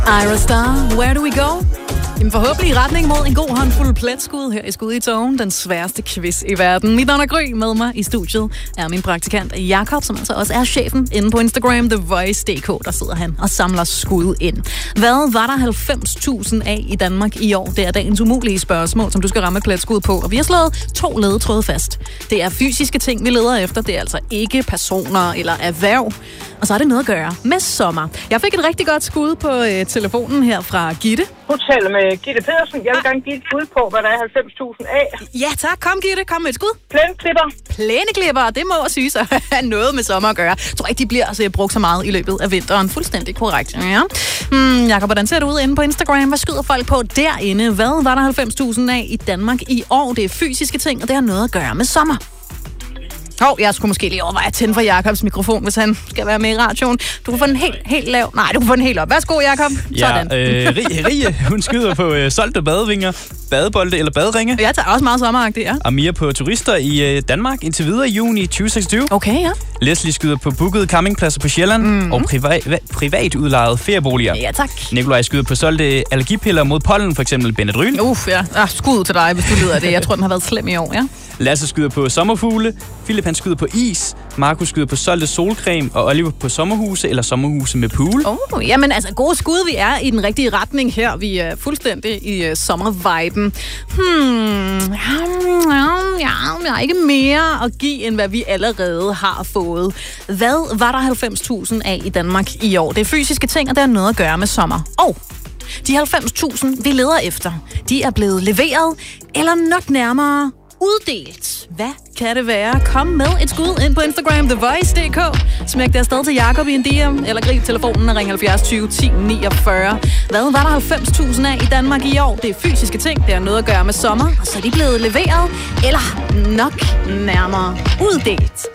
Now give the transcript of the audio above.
Ira Star, Where Do We Go? Jamen forhåbentlig i retning mod en god håndfuld pletskud her i Skud i Togen, den sværeste quiz i verden. Mit navn er Gry, med mig i studiet er min praktikant Jakob, som altså også er chefen inde på Instagram, TheVoice.dk. Der sidder han og samler skud ind. Hvad var der 90.000 af i Danmark i år? Det er dagens umulige spørgsmål, som du skal ramme pletskud på. Og vi har slået 2 ledetråde fast. Det er fysiske ting, vi leder efter. Det er altså ikke personer eller erhverv. Og så har det noget at gøre med sommer. Jeg fik et rigtig godt skud på telefonen her fra Gitte. Du taler med Gitte Pedersen. Jeg vil gerne give et bud på, hvad der er 90.000 af. Ja tak, kom Gitte, kom med et skud. Plæneklipper. Plæneklipper, det må synes at have noget med sommer at gøre. Jeg tror ikke, de bliver altså brugt så meget i løbet af vinteren. Fuldstændig korrekt. Ja. Jakob, hvordan ser det ud inde på Instagram? Hvad skyder folk på derinde? Hvad var der 90.000 af i Danmark i år? Det er fysiske ting, og det har noget at gøre med sommer. Jeg skulle måske lige overveje at tænde for Jakobs mikrofon, hvis han skal være med i radioen. Du kan få den helt lav. Nej, du kan få den helt op. Værsgo, Jakob. Sådan. Rie, hun skyder på solgte badevinger, badebolde eller baderinge. Jeg tager også meget sommeragtigt, ja. Amir på turister i Danmark indtil videre i juni 2026. Okay, ja. Leslie skyder på bookede campingpladser på Sjælland og privat udlejede ferieboliger. Ja, tak. Nikolaj skyder på solgte allergipiller mod pollen, for eksempel Benadryl. Ja. Skud til dig, hvis du lider af det. Jeg tror, den har været slem i år, ja. Lasse skyder på sommerfugle, Philip han skyder på is, Markus skyder på solgte solcreme, og Oliver på sommerhuse eller sommerhuse med pool. Jamen altså, gode skud, vi er i den rigtige retning her. Vi er fuldstændig i sommerviben. Jeg har ikke mere at give, end hvad vi allerede har fået. Hvad var der 90.000 af i Danmark i år? Det er fysiske ting, og det har noget at gøre med sommer. Og de 90.000, vi leder efter, de er blevet leveret, eller nok nærmere uddelt. Hvad kan det være? Kom med et skud ind på Instagram, TheVoice.dk. Smæk det afsted til Jakob i en DM, eller grib telefonen og ring 70 20 10 49. Hvad var der 90.000 af i Danmark i år? Det er fysiske ting, det har noget at gøre med sommer, og så er de blevet leveret, eller nok nærmere uddelt.